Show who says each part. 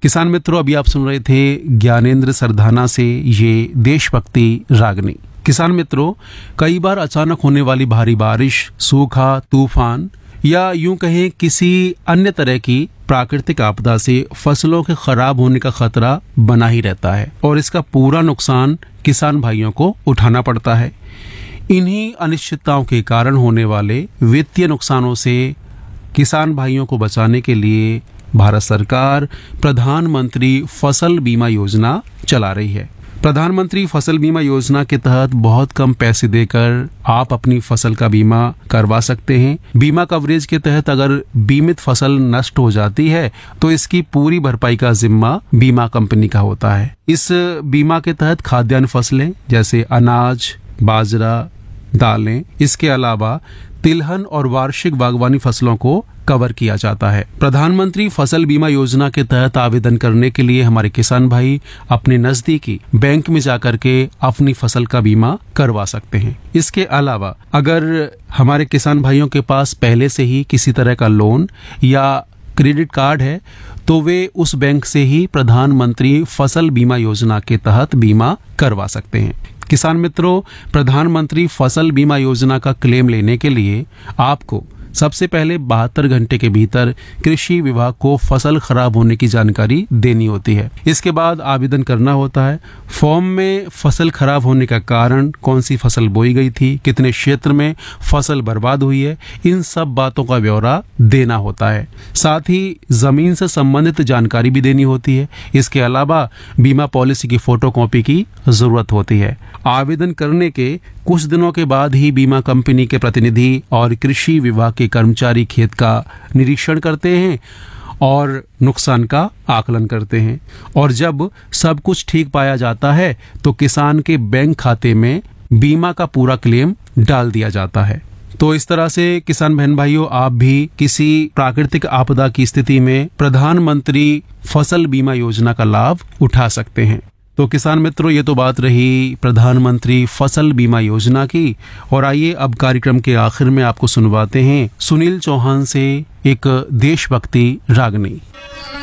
Speaker 1: किसान मित्रों, अभी आप सुन रहे थे ज्ञानेंद्र सरधाना से ये देशभक्ति रागनी। किसान मित्रों, कई बार अचानक होने वाली भारी बारिश, सूखा, तूफान या यूं कहें किसी अन्य तरह की प्राकृतिक आपदा से फसलों के खराब होने का खतरा बना ही रहता है और इसका पूरा नुकसान किसान भाइयों को उठाना पड़ता है। इन्हीं अनिश्चितताओं के कारण होने वाले वित्तीय नुकसानों से किसान भाइयों को बचाने के लिए भारत सरकार प्रधानमंत्री फसल बीमा योजना चला रही है। प्रधानमंत्री फसल बीमा योजना के तहत बहुत कम पैसे देकर आप अपनी फसल का बीमा करवा सकते हैं। बीमा कवरेज के तहत अगर बीमित फसल नष्ट हो जाती है तो इसकी पूरी भरपाई का जिम्मा बीमा कंपनी का होता है। इस बीमा के तहत खाद्यान्न फसलें जैसे अनाज, बाजरा, दालें, इसके अलावा तिलहन और वार्षिक बागवानी फसलों को कवर किया जाता है। प्रधानमंत्री फसल बीमा योजना के तहत आवेदन करने के लिए हमारे किसान भाई अपने नजदीकी बैंक में जाकर के अपनी फसल का बीमा करवा सकते हैं। इसके अलावा अगर हमारे किसान भाइयों के पास पहले से ही किसी तरह का लोन या क्रेडिट कार्ड है तो वे उस बैंक से ही प्रधानमंत्री फसल बीमा योजना के तहत बीमा करवा सकते हैं। किसान मित्रों, प्रधानमंत्री फसल बीमा योजना का क्लेम लेने के लिए आपको सबसे पहले 72 घंटे के भीतर कृषि विभाग को फसल खराब होने की जानकारी देनी होती है। इसके बाद आवेदन करना होता है। फॉर्म में फसल खराब होने का कारण, कौन सी फसल बोई गई थी, कितने क्षेत्र में फसल बर्बाद हुई है, इन सब बातों का ब्यौरा देना होता है। साथ ही जमीन से संबंधित जानकारी भी देनी होती है। इसके अलावा बीमा पॉलिसी की फोटोकॉपी की जरूरत होती है। आवेदन करने के कुछ दिनों के बाद ही बीमा कंपनी के प्रतिनिधि और कृषि विभाग के कर्मचारी खेत का निरीक्षण करते हैं और नुकसान का आकलन करते हैं और जब सब कुछ ठीक पाया जाता है तो किसान के बैंक खाते में बीमा का पूरा क्लेम डाल दिया जाता है। तो इस तरह से किसान बहन भाइयों, आप भी किसी प्राकृतिक आपदा की स्थिति में प्रधानमंत्री फसल बीमा योजना का लाभ उठा सकते हैं। तो किसान मित्रों, ये तो बात रही प्रधानमंत्री फसल बीमा योजना की। और आइए अब कार्यक्रम के आखिर में आपको सुनवाते हैं सुनील चौहान से एक देशभक्ति रागनी।